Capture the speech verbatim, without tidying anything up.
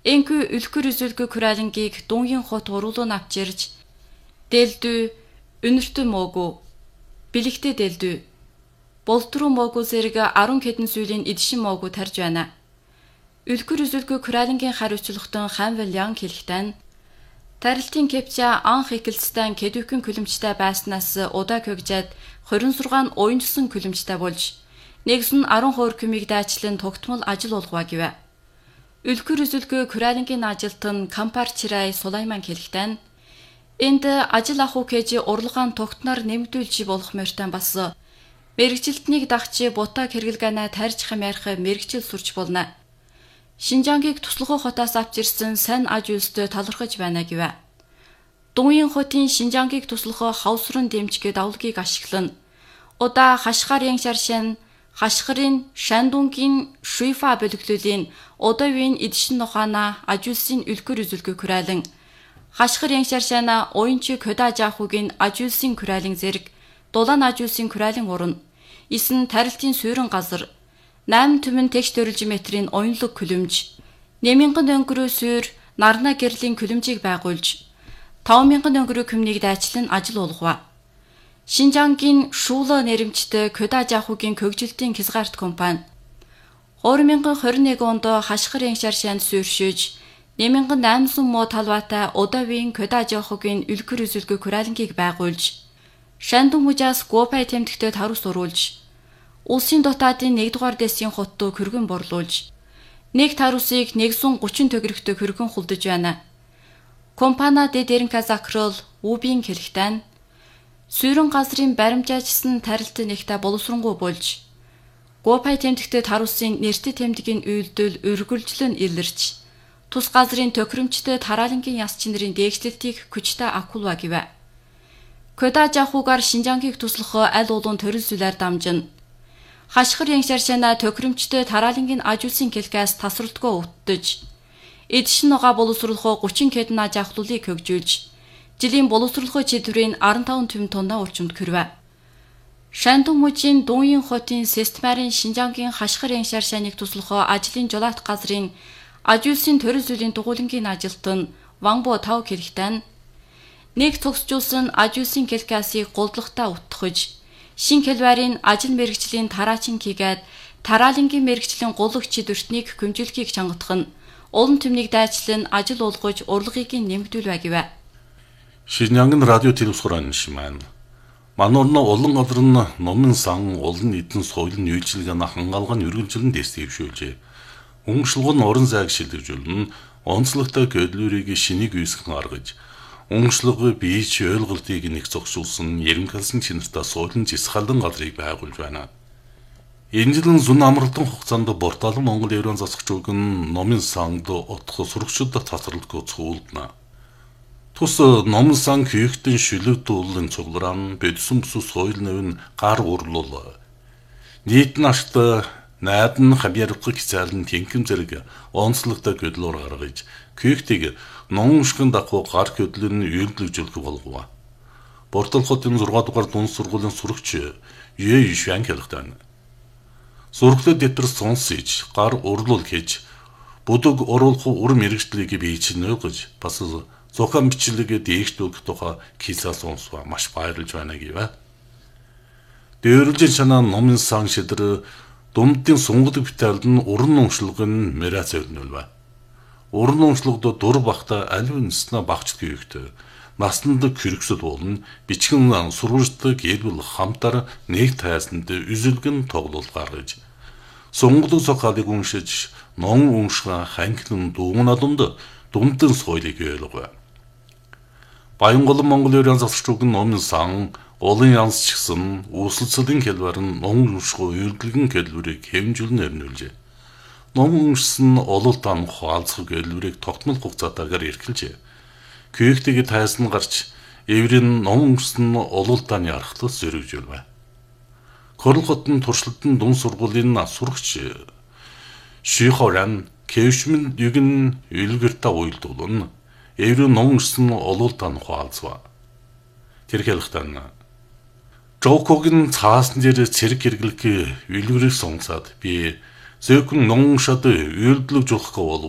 Энгүй үлгэр үзүүлгүй Куралингийг дунгийн хот урулуу навчирж дэлдүү өнөртөө мөөгүй бэлэгтээ дэлдүү болтруу мөөгүй зэрэг арун хэдэн сүүлийн эдшин мөөгүй тарж байна. Үлгэр үзүүлгүй Куралингийн хариуцлагатан Ханвал Ян хэлэхдээ тарилтын кепча анх ихэлцтэй кэдүхэн күлэмжтэй байснаас удаа когжаад хорин сургаан уянжсан күлэмжтэй болж нэгсэн арван хувь кюмиг дайчлан тогтмол ажил болгоо гэв. Үлгэр үзүүлгүй Куралингийн ажилтан Кампарчирай Сулайман хэлэхдээ энд ажил ахуй кэж урлагаан тогтноор нэмэгдүүлж болох морьтой бас мэрэгжилтнийг дагч бутаа хэрэгэлгэнэ тарьж хамаарах мэрэгжил сурч болно. Шинжангийг туслахуй хотоос авч ирсэн сайн аж үйлстэй талархаж байна гэв. Дунгийн хотын Шинжангийг туслахуй хавсрын дэмжгээ давлгийг ашиглан удаа хашгаар яншаршин хашгарын Шандунгийн Шуйфа бөлөглөлийн удавын эдшин нохана ажуулсын үлгэр үзүүлгүй Куралин хашгар яншаршана уянчи көда жаахугийн ажуулсын Куралин зэрэг дулаан ажуулсын Куралин уран исэн тарилтын суурин газар найм түмэн тэгш төрөлж метрийн уянлаг күлэмж нэмэнгэн өнгөрөө суур нарна гэрлийн күлэмжийг байгуулж таван мянган өнгөрөө күмнийг дайчлан ажил болгоо. Шинжангийн Шуула нэрэмжтэй Көда жаахугийн көгжилтийн Кизгарт компани две тысячи двадцать один онд хашгар яншаршаанд суурьшиж нэмэнгэн наймсан мо талбайтай удавын Көда жаахугийн үлгэр үзүүлгүй Куралингийг байгуулж Шандун мужаас Гопай тэмдэгтээ тарус уруулж улсын дотаадын нэгдүгээр дэсийн хотто хөргөн борлуулж нэг тарусыг нэгсэн гучин төгрөгтөө хөргөн хулдаж байна. Компана де Деренка Закрол Убин хэлэхдээ суурин газрын баримжаажсан тарилт нэгтэ боловсронгуй болж Гопай тэмдэгтээ тарусын нэртэй тэмдгийн үйлдэл өргөлжлөн илэрч тус газрын төхөөрөмжтэй Таралингийн яс чинэрийн дээгшлэлтийг хүчтэй акулва гэв. Көда жаахугаар Шинжангийг туслах аль улуун төрөл зүйлээр дамжин хашгар яншаршана төхөөрөмжтэй Таралингийн ажуулсын кэлкээс тасралтгүй уттаж эдшин нуга боловсруулах гучин кэдна жаахлуулыг хөгжүүлж жилийн боловсруулах чиглэлийн арван таван түмэн тонна орчимд хүрвэ. Шандун мужийн Дунгийн хотын Системарын Шинжангийн хашгар яншаршаныг туслах ажлын жолоот газрын ажуулсын төрөл зүйлийн дугуулангийн ажилтан Ванбо тав хэлэхдээ нэг цогцжуулсан ажуулсын кэлкасыг голдлоготой утгахж шин хэлбэрийн ажил мэргэжлийн тараачин хийгээд Таралингийн мэргэжлийн гулгч чидвэртнийг хөмжүүлэхийг чангадах нь улан түмнийг дайчлан ажил болгож урлагийг нэмэгдүүлвэ гэв. Шинжангийн радио телевизхорон шимэн манорно олон олрон номын сан олон эдэн соёлын үйлчилгээний хангаалгын өргөлжлөн дэстившүүлжээ. Өнгөшлгөн орон зайг шилжүүлэн онцлогтой көдлүүрийг шинийг үйсгэн аргаж өнгөшлөгөө бийч ойлголтыг нэг зогсуулсан ярингалсан чинартаа соёлын зисгалдан газрыг байгуулж байна. Энэ жилийн зүүн амралтын хугацаанд Борталан Монгол Еврон засагч өгөн номын санд утх сурагчид тасралтгүй цуулдна. Тус номын сан хийхтэн шилэг дуулын цуглаан бэдсэн бүс соёл нэвэн гар урлуул. Нийт нашт найдан хабьяргыг цаалан тэнхэм зэрэг онцлогтой көдлөөр гаргаж хийхтийг номшгын дагуу гар көдлөн үйлдвэрлэж болгов. Бортал хотын зургаан дугаар дунд сургуулийн сурагч Юу Ишван хэлэхдээ сургалтад дэвтэр сонсож гар урлуул хийж бүдэг оруулах ур мэрэгчлийг бийчнэ гэж бас зохион бичлэгээ дээшлүүлэх тухай киса сонсва маш баярлж байна гэв. Дээрлжин шанаа номын сан шидрэ дундын сунгадаг битaalд нь уран номшлогын мэрэц өвнөлвэ. Уран номшлогод дур бахта альвинсна багч гүйхтэй насанд хэрэгсэл болно бичгэн сурвалждаг ялбал хамтар нэг тайсанд үзэлгэн тоглол гаргаж сонголог сохалыг уншиж ном уншгаа ханхлан дууган адамд дундын соёлыг ойлгов. Баянголон Монгол Еврон засагч өгөн номын сан олон янз ч гэсэн үүсэлцлийн хэлбэр нь ном унших үйлдэлгэн хэлбэрийг хэмжүүлэн өрнүүлжээ. Ном уншсан ололтан хаалцах хэлбэрийг тогтмол хугацаатаагаар эрхэлжээ. Күйхтэйг тайсан гарч еврийн ном уншсан ололтан ярахлаас зөрөгжүүлвэ. Корол хотын туршилтын дун сургуулийн сурагч Шихоран Кэвшмэн югэн үлгэртэ уйлдуулна. Еврийн ном уншсан ололтан хаалцва. Тэр хэлэхдээ Жокогийн цаасан дээр цэрэг хэрэглэх үлгэрийг сонгосаад би зөөхөн ном уншаад үйлдэлж болохгүй